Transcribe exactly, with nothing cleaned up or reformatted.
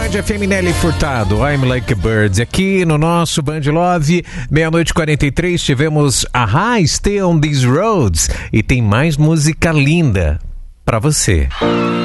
Band F M, Nelly Furtado, I'm Like a Bird. Aqui no nosso Band Love, meia-noite e quarenta e três, tivemos A-ha, Stay on These Roads. E tem mais música linda pra você.